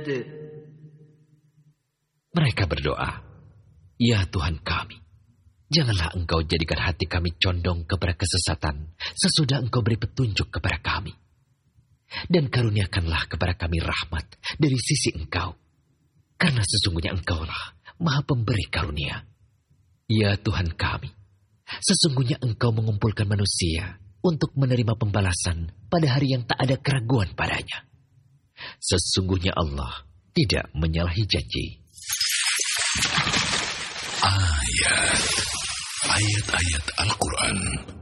Mereka berdoa, "Ya Tuhan kami, janganlah Engkau jadikan hati kami condong kepada kesesatan sesudah Engkau beri petunjuk kepada kami. Dan karuniakanlah kepada kami rahmat dari sisi Engkau, karena sesungguhnya Engkaulah Maha Pemberi karunia. Ya Tuhan kami, sesungguhnya Engkau mengumpulkan manusia untuk menerima pembalasan pada hari yang tak ada keraguan padanya. Sesungguhnya Allah tidak menyalahi janji." Ayat-ayat Al-Quran